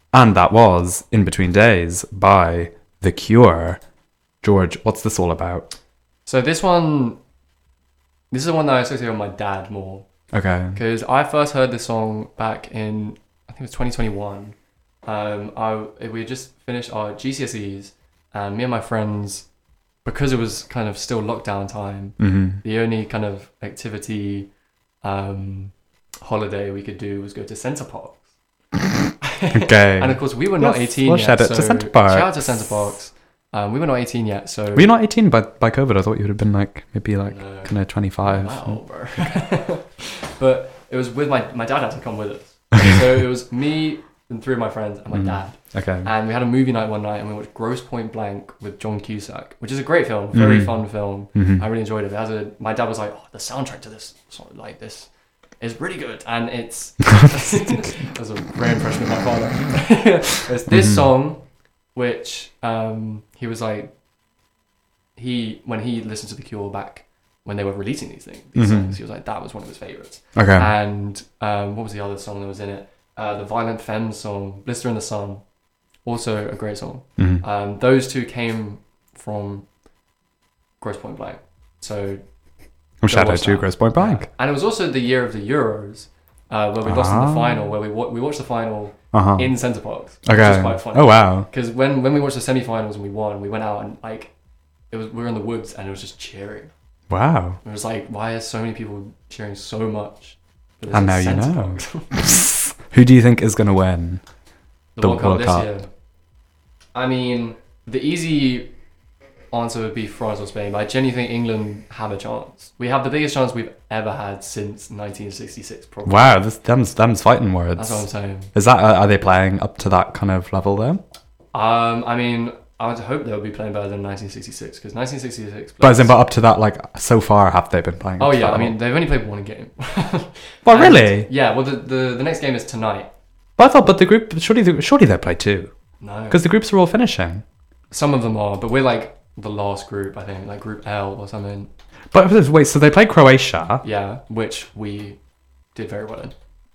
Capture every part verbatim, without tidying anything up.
And that was In Between Days by The Cure. George, what's this all about? So this one, this is the one that I associate with my dad more. Okay. Because I first heard this song back in, I think it was twenty twenty-one. Um, I we had just finished our G C S Es, and me and my friends, because it was kind of still lockdown time, Mm-hmm. the only kind of activity, um, holiday we could do was go to Centre Parks. Okay. And of course, we were not Yes, eighteen we'll yet. shout out so to Centre Parks. Shout out to Centre Parks. Um, we were not eighteen yet, so Were you not eighteen by, by COVID? I thought you would have been like, maybe like No. kind of twenty-five. Wow, bro. But it was with my my dad had to come with us. So it was me and three of my friends and my Mm. dad. Okay. And we had a movie night one night and we watched Grosse Point Blank with John Cusack, which is a great film, very Mhm. fun film. Mhm. I really enjoyed it. It has a, my dad was like, oh, the soundtrack to this song, like this is really good. And it's, that was a great impression of my father. It's this Mhm. song, which um, he was like, he, when he listened to The Cure back when they were releasing these things, these Mhm. songs, he was like, that was one of his favorites. Okay. And um, what was the other song that was in it? Uh, the Violent Femmes song, Blister in the Sun, also a great song. Mhm. Um, those two came from Grosse Point Blank. So Well, shout out watch to that. Grosse Point Blank. yeah. And it was also the year of the Euros, uh, where we lost in the Ah. final, where we wa- we watched the final Uh-huh. in Centre Parks, which Okay. was quite funny. Oh, wow. Because when, when we watched the semi-finals and we won, we went out and like it was we were in the woods and it was just cheering. Wow. It was like, why are so many people cheering so much? for this And in now you Centre know. Parks? Who do you think is going to win? The, The World Cup World this Cup. year. I mean, the easy answer would be France or Spain, but I genuinely think England have a chance. We have the biggest chance we've ever had since nineteen sixty-six, probably. Wow, this them's them's fighting words. That's what I'm saying. Is that are they playing up to that kind of level then? Um, I mean, I would hope they'll be playing better than nineteen sixty-six, because nineteen sixty-six. But as in, but up to that, like so far, have they been playing? Oh up to yeah, that I mean level? they've only played one game. Well, And- really? Yeah. Well, the, the the next game is tonight. But I thought, but the group surely they, surely they play two No, because the groups are all finishing. some of them are, but we're like the last group, I think, like Group L or something. But wait, so they played Croatia. Yeah, which we did very well in.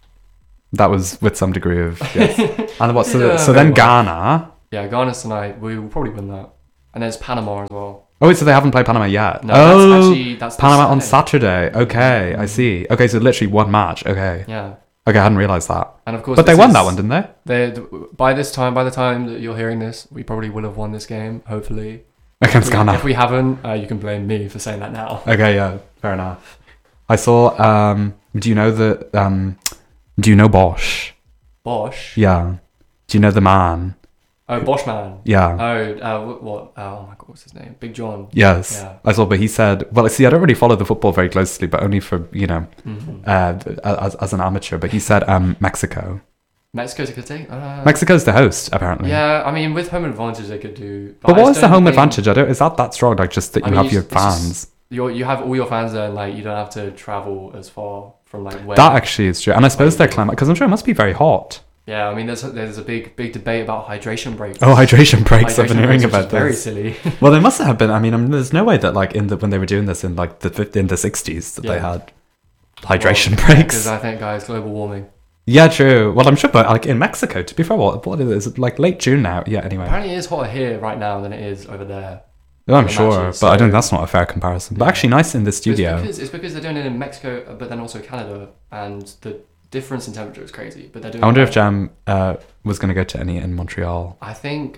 That was with some degree of yes. And what? So, Yeah, so very then well. Ghana. Yeah, Ghana's tonight. We will probably win that. And there's Panama as well. Oh wait, so they haven't played Panama yet. No, oh, that's actually that's Panama on Saturday. Saturday. Okay, I see. Okay, so literally one match. Okay, Yeah, okay, I hadn't realised that. and of course, But they this won is- that one, didn't they? They by this time, by the time that you're hearing this, we probably will have won this game. Hopefully, Against if we, Ghana. if we haven't, uh, you can blame me for saying that now. Okay, yeah, fair enough. I saw. Um, do you know the? Um, do you know Bosch? Bosch. Yeah. Do you know the man? Oh, Boschman. Yeah. Oh, uh, what? what oh my God, what's his name? Big John. Yes. Yeah. I saw, but he said, well, see, I don't really follow the football very closely, but only for, you know, Mm-hmm. uh, as, as an amateur. But he said um, Mexico. Mexico's a good thing. Uh, Mexico's the host, apparently. Yeah, I mean, with home advantage, they could do. But I what just is the don't home think- advantage? I don't, is that that strong? Like, just that I you mean, have you your just- it's just- fans? You're, you have all your fans there, and like you don't have to travel as far from like where. That actually is true. And I suppose their climate, because I'm sure it must be very hot. Yeah, I mean, there's a, there's a big big debate about hydration breaks. Oh, hydration breaks. I've been Hydration hearing breaks, which about is very this. silly. Well, they must have been. I mean, I mean, there's no way that like in the when they were doing this in like the fif- in the sixties that they Yeah. had hydration Well, breaks. Because I think, guys, global warming. Yeah, true. Well, I'm sure, but like in Mexico, to be fair, what what is it? Is it like late June now? Yeah. Anyway, Apparently, it is hotter here right now than it is over there. well, I'm the sure, matches, but I don't. so- That's not a fair comparison. But Yeah. actually, nice in the It's studio. because, it's because they're doing it in Mexico, but then also Canada, and the difference in temperature is crazy. But they're doing. I wonder it- if Jam uh, was going to go to any in Montreal. I think.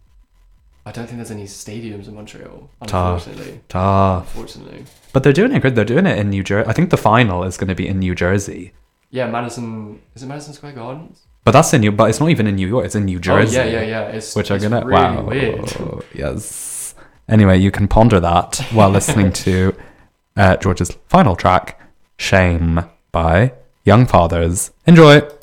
I don't think there's any stadiums in Montreal. Tough. Unfortunately. Tough. Unfortunately. But they're doing it good. They're doing it in New Jersey. I think the final is going to be in New Jersey. Yeah, Madison. Is it Madison Square Gardens? But that's in New. But it's not even in New York. It's in New Jersey. Oh yeah, yeah, yeah. It's Which are it's gonna really wow. weird. Yes. Anyway, you can ponder that while listening to uh, George's final track, "Shame" by Young Fathers. Enjoy.